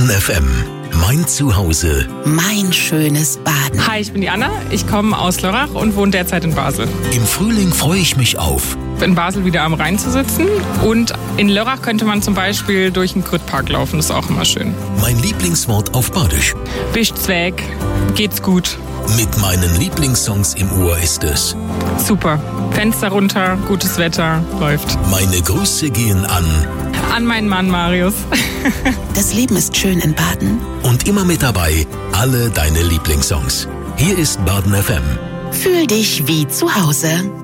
Baden FM. Mein Zuhause. Mein schönes Baden. Hi, ich bin die Anna. Ich komme aus Lörrach und wohne derzeit in Basel. Im Frühling freue ich mich auf. In Basel wieder am Rhein zu sitzen. Und in Lörrach könnte man zum Beispiel durch den Grüttpark laufen. Das ist auch immer schön. Mein Lieblingswort auf Badisch. Bischt's weg. Geht's gut. Mit meinen Lieblingssongs im Ohr ist es. Super. Fenster runter, gutes Wetter, läuft. Meine Grüße gehen an meinen Mann Marius. Das Leben ist schön in Baden. Und immer mit dabei alle deine Lieblingssongs. Hier ist Baden FM. Fühl dich wie zu Hause.